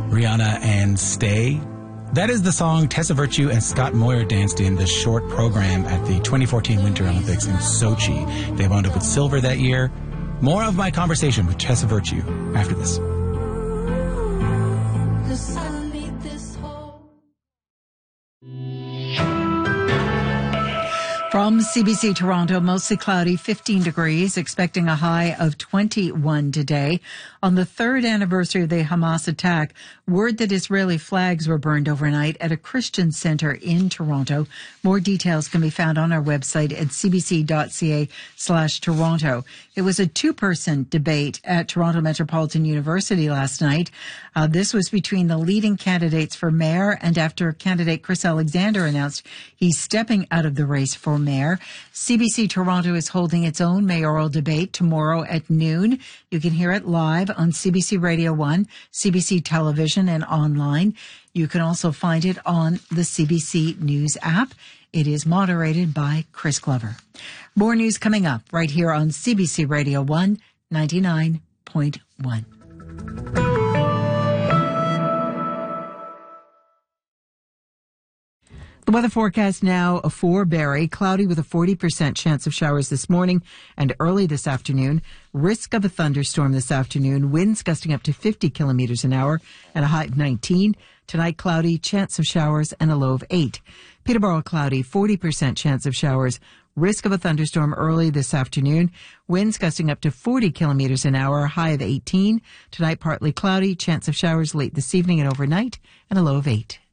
Rihanna and Stay. That is the song Tessa Virtue and Scott Moyer danced in the short program at the 2014 Winter Olympics in Sochi. They wound up with silver that year. More of my conversation with Tessa Virtue after this. From CBC Toronto, mostly cloudy, 15 degrees, expecting a high of 21 today. On the third anniversary of the Hamas attack, word that Israeli flags were burned overnight at a Christian center in Toronto. More details can be found on our website at cbc.ca/Toronto. It was a two-person debate at Toronto Metropolitan University last night. This was between the leading candidates for mayor, and after candidate Chris Alexander announced he's stepping out of the race for mayor. CBC Toronto is holding its own mayoral debate tomorrow at noon. You can hear it live on CBC Radio 1, CBC Television, and online. You can also find it on the CBC News app. It is moderated by Chris Glover. More news coming up right here on CBC Radio 1, 99.1. The weather forecast now for Barrie, cloudy with a 40% chance of showers this morning and early this afternoon. Risk of a thunderstorm this afternoon. Winds gusting up to 50 kilometers an hour and a high of 19. Tonight, cloudy, chance of showers and a low of 8. Peterborough, cloudy, 40% chance of showers. Risk of a thunderstorm early this afternoon. Winds gusting up to 40 kilometers an hour, high of 18. Tonight, partly cloudy, chance of showers late this evening and overnight and a low of 8.